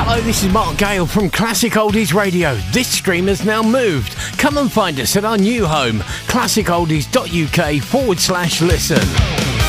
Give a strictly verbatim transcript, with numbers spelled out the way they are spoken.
Hi, this is Mark Gale from Classic Oldies Radio. This stream has now moved. Come and find us at our new home, classic oldies dot U K forward slash listen.